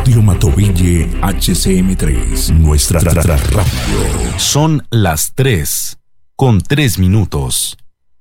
Radio Matovelle HCM3, nuestra radio. Son las 3:03.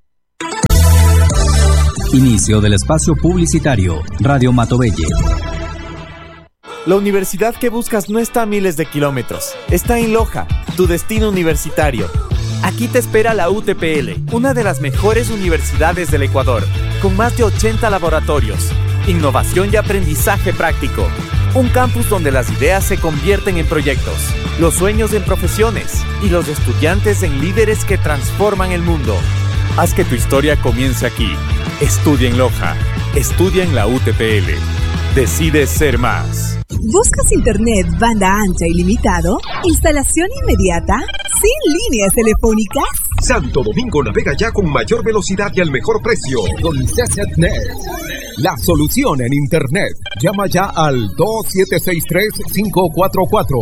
Inicio del espacio publicitario. Radio Matovelle. La universidad que buscas no está a miles de kilómetros. Está en Loja, tu destino universitario. Aquí te espera la UTPL, una de las mejores universidades del Ecuador, con más de 80 laboratorios, innovación y aprendizaje práctico. Un campus donde las ideas se convierten en proyectos, los sueños en profesiones y los estudiantes en líderes que transforman el mundo. Haz que tu historia comience aquí. Estudia en Loja. Estudia en la UTPL. Decide ser más. ¿Buscas internet banda ancha ilimitado? ¿Instalación inmediata? ¿Sin líneas telefónicas? Santo Domingo navega ya con mayor velocidad y al mejor precio. Con CCNet, la solución en internet. Llama ya al 2763-544.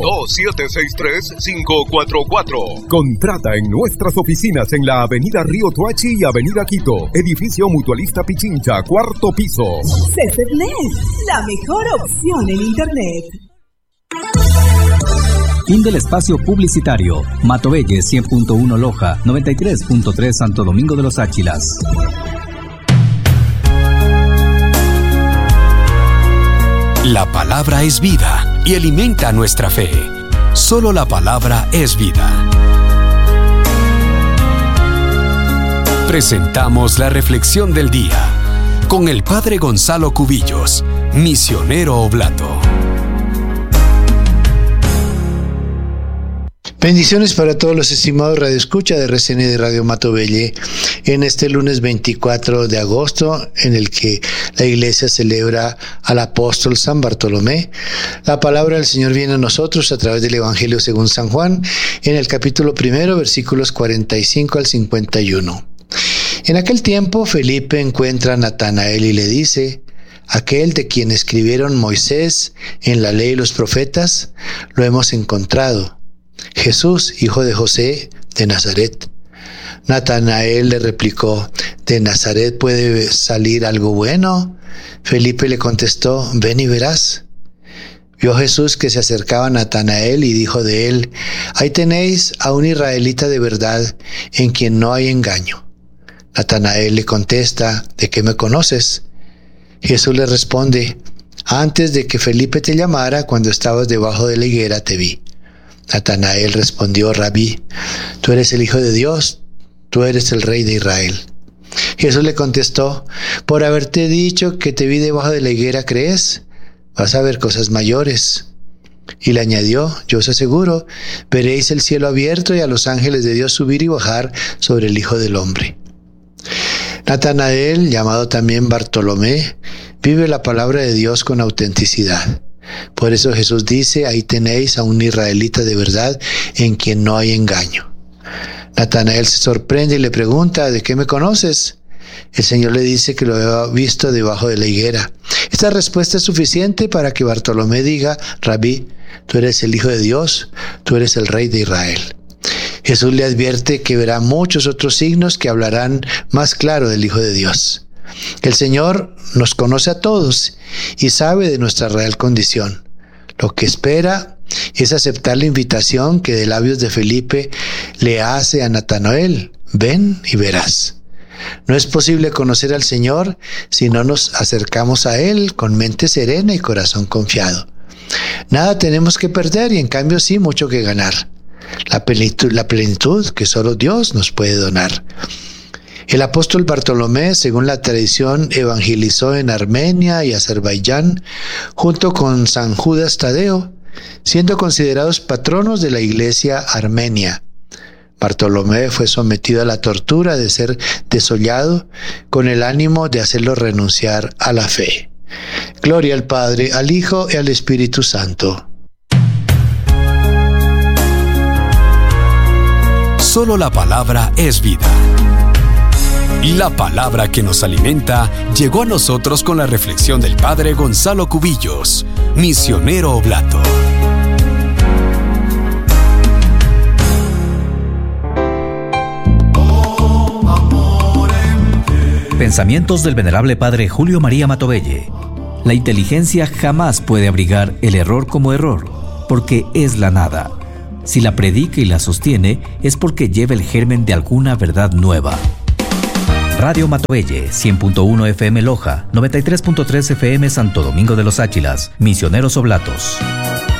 2763-544. Contrata en nuestras oficinas en la Avenida Río Tuachi y Avenida Quito. Edificio Mutualista Pichincha, 4º piso. CCNet, la mejor opción en internet. Fin del espacio publicitario. Matovelle 100.1 Loja, 93.3 Santo Domingo de los Áchilas. La palabra es vida y alimenta nuestra fe. Solo la palabra es vida. Presentamos la reflexión del día con el Padre Gonzalo Cubillos, misionero oblato. Bendiciones para todos los estimados radioescucha de RCN de Radio Matovelle en este lunes 24 de agosto, en el que la iglesia celebra al apóstol San Bartolomé. La palabra del Señor viene a nosotros a través del Evangelio según San Juan, en el capítulo 1, versículos 45 al 51. En aquel tiempo Felipe encuentra a Natanael y le dice: aquel de quien escribieron Moisés en la ley y los profetas, lo hemos encontrado, Jesús, hijo de José, de Nazaret. Natanael le replicó: ¿de Nazaret puede salir algo bueno? Felipe le contestó: ven y verás. Vio Jesús que se acercaba a Natanael y dijo de él: ahí tenéis a un israelita de verdad, en quien no hay engaño. Natanael le contesta: ¿de qué me conoces? Jesús le responde: antes de que Felipe te llamara, cuando estabas debajo de la higuera, te vi. Natanael respondió: Rabí, tú eres el Hijo de Dios, tú eres el Rey de Israel. Jesús le contestó: por haberte dicho que te vi debajo de la higuera, ¿crees? Vas a ver cosas mayores. Y le añadió: yo os aseguro, veréis el cielo abierto y a los ángeles de Dios subir y bajar sobre el Hijo del Hombre. Natanael, llamado también Bartolomé, vive la palabra de Dios con autenticidad. Por eso Jesús dice: ahí tenéis a un israelita de verdad, en quien no hay engaño. Natanael se sorprende y le pregunta: ¿de qué me conoces? El Señor le dice que lo había visto debajo de la higuera. Esta respuesta es suficiente para que Bartolomé diga: Rabí, tú eres el Hijo de Dios, tú eres el Rey de Israel. Jesús le advierte que verá muchos otros signos que hablarán más claro del Hijo de Dios. El Señor nos conoce a todos y sabe de nuestra real condición. Lo que espera es aceptar la invitación que de labios de Felipe le hace a Natanael: ven y verás. No es posible conocer al Señor si no nos acercamos a Él con mente serena y corazón confiado. Nada tenemos que perder y en cambio sí mucho que ganar. La plenitud que solo Dios nos puede donar. El apóstol Bartolomé, según la tradición, evangelizó en Armenia y Azerbaiyán junto con San Judas Tadeo, siendo considerados patronos de la iglesia armenia. Bartolomé fue sometido a la tortura de ser desollado con el ánimo de hacerlo renunciar a la fe. Gloria al Padre, al Hijo y al Espíritu Santo. Solo la palabra es vida. La palabra que nos alimenta llegó a nosotros con la reflexión del Padre Gonzalo Cubillos, misionero oblato. Pensamientos del venerable Padre Julio María Matovelle. La inteligencia jamás puede abrigar el error como error, porque es la nada. Si la predica y la sostiene, es porque lleva el germen de alguna verdad nueva. Radio Matovelle, 100.1 FM Loja, 93.3 FM Santo Domingo de los Áchilas, Misioneros Oblatos.